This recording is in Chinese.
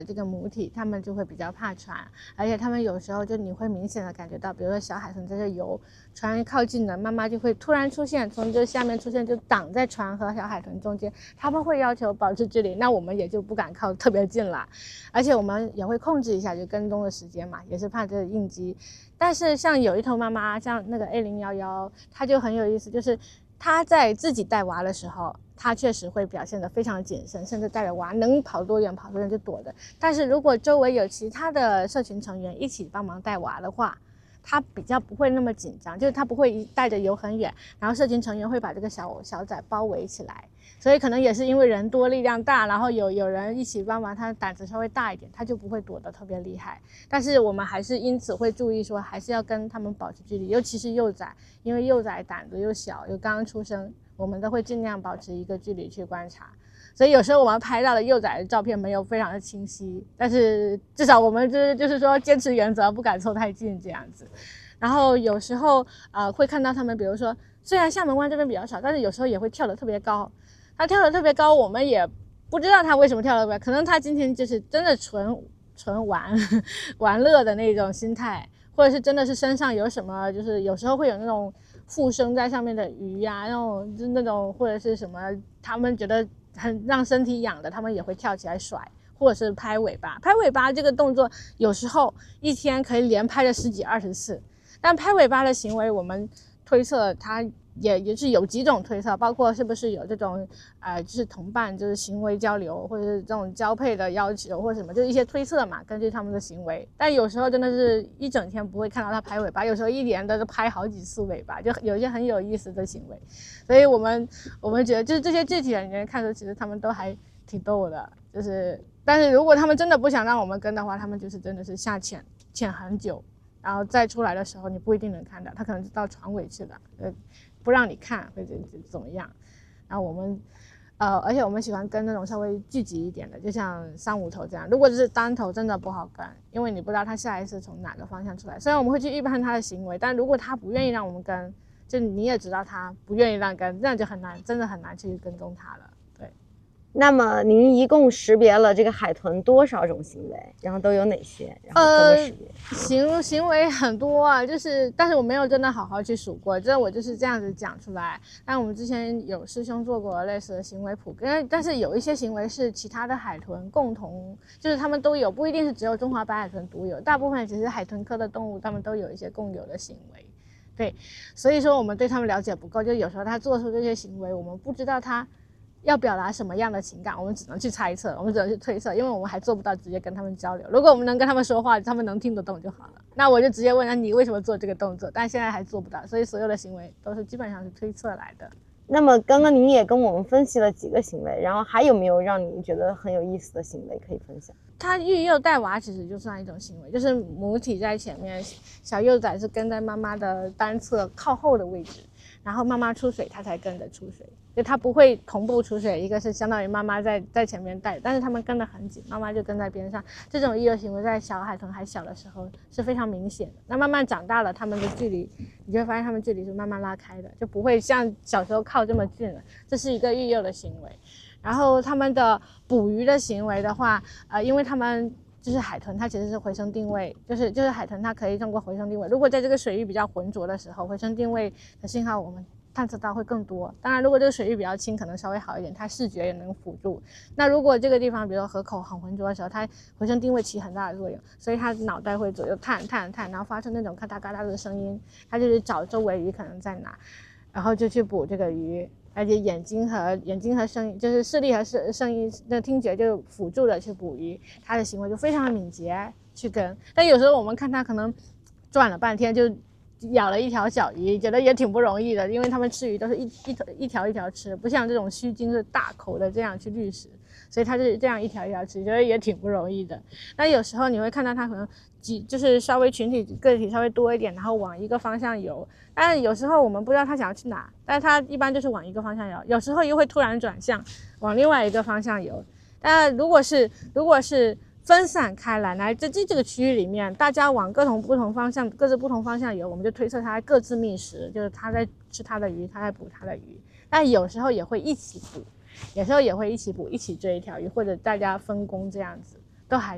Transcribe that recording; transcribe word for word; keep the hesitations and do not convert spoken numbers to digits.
这个母体，它们就会比较怕船，而且它们有时候就你会明显的感觉到，比如说小海豚在这游，船靠近了，妈妈就会突然出现，从这下面出现，就挡在船和小海豚中间，他们会要求保持距离，那我们也就不敢靠特别近了，而且我们也会控制一下就跟踪的时间嘛，也是怕这个应激。但是像有一头妈妈，像那个 A 零一一，它就很有意思，就是它在自己带娃的时候，它确实会表现得非常谨慎，甚至带着娃能跑多远跑多远就躲的。但是如果周围有其他的社群成员一起帮忙带娃的话，它比较不会那么紧张，就是它不会带着游很远，然后社群成员会把这个小小崽包围起来。所以可能也是因为人多力量大，然后有有人一起帮忙，他胆子稍微大一点，他就不会躲得特别厉害。但是我们还是因此会注意说，还是要跟他们保持距离，尤其是幼崽，因为幼崽胆子又小，又刚刚出生，我们都会尽量保持一个距离去观察。所以有时候我们拍到的幼崽的照片没有非常的清晰，但是至少我们就是就是说坚持原则，不敢凑太近这样子。然后有时候呃会看到他们，比如说虽然厦门湾这边比较少，但是有时候也会跳得特别高。他跳得特别高，我们也不知道他为什么跳得特别高，可能他今天就是真的纯纯玩玩乐的那种心态，或者是真的是身上有什么，就是有时候会有那种附生在上面的鱼呀、啊，那种就那种或者是什么，他们觉得很让身体痒的，他们也会跳起来甩，或者是拍尾巴。拍尾巴这个动作有时候一天可以连拍了十几二十次，但拍尾巴的行为我们推测它也也是有几种推测，包括是不是有这种呃就是同伴就是行为交流，或者是这种交配的要求或者什么，就是一些推测嘛，根据他们的行为。但有时候真的是一整天不会看到它拍尾巴，有时候一连的都拍好几次尾巴，就有一些很有意思的行为。所以我们我们觉得就是这些具体的人看着其实他们都还挺逗的，就是但是如果他们真的不想让我们跟的话，他们就是真的是下潜潜很久，然后再出来的时候你不一定能看到，他可能就到船尾去了，呃不让你看或者怎么样。然后我们呃而且我们喜欢跟那种稍微聚集一点的，就像三五头这样。如果是单头真的不好跟，因为你不知道他下一次从哪个方向出来，虽然我们会去预判他的行为，但如果他不愿意让我们跟，就你也知道他不愿意让跟，这样就很难，真的很难去跟踪他了。对。 那么您一共识别了这个海豚多少种行为，然后都有哪些，然后怎么识别？ 呃、行行为很多啊，就是但是我没有真的好好去数过，这我就是这样子讲出来。但我们之前有师兄做过类似的行为谱，因为但是有一些行为是其他的海豚共同，就是他们都有，不一定是只有中华白海豚独有，大部分其实海豚科的动物他们都有一些共有的行为。对，所以说我们对他们了解不够，就有时候他做出这些行为，我们不知道他要表达什么样的情感，我们只能去猜测，我们只能去推测，因为我们还做不到直接跟他们交流。如果我们能跟他们说话，他们能听得懂就好了，那我就直接问他你为什么做这个动作，但现在还做不到，所以所有的行为都是基本上是推测来的。 那么刚刚您也跟我们分析了几个行为，然后还有没有让你觉得很有意思的行为可以分享？ 它育幼带娃其实就算一种行为，就是母体在前面，小幼崽是跟在妈妈的单侧靠后的位置，然后妈妈出水它才跟着出水，就它不会同步出水，一个是相当于妈妈在在前面带，但是他们跟得很紧，妈妈就跟在边上。这种育幼行为在小海豚还小的时候是非常明显的，那慢慢长大了，他们的距离你就会发现他们距离是慢慢拉开的，就不会像小时候靠这么近了，这是一个育幼的行为。然后他们的捕鱼的行为的话，呃，因为他们就是海豚，它其实是回声定位，就是就是海豚它可以通过回声定位。如果在这个水域比较浑浊的时候，回声定位的信号我们探测到会更多。当然，如果这个水域比较清，可能稍微好一点，它视觉也能辅助。那如果这个地方，比如说河口很浑浊的时候，它回声定位起很大的作用，所以它脑袋会左右探探探，然后发出那种咔嗒咔嗒的声音，它就是找周围鱼可能在哪，然后就去捕这个鱼。而且眼睛和眼睛和声音，就是视力和声声音的听觉就辅助的去捕鱼，它的行为就非常敏捷去跟。但有时候我们看它可能转了半天就咬了一条小鱼，觉得也挺不容易的，因为他们吃鱼都是一一一条一条吃，不像这种须鲸是大口的这样去滤食，所以它就是这样一条一条吃，觉得也挺不容易的。那有时候你会看到它可能几就是稍微群体个体稍微多一点，然后往一个方向游。但是有时候我们不知道他想要去哪，但是他一般就是往一个方向游，有时候又会突然转向往另外一个方向游。但如果是如果是分散开来，来在这这个区域里面，大家往各种不同方向各自不同方向游，我们就推测他各自觅食，就是他在吃他的鱼，他在捕他的鱼。但有时候也会一起捕，有时候也会一起捕，一起追一条鱼，或者大家分工这样子，都还